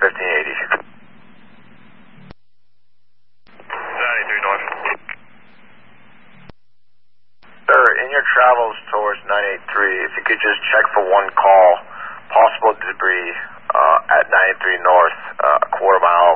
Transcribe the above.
1580. 93 North. Sir, in your travels towards 983, if you could just check for one call, possible debris at 93 North, a quarter mile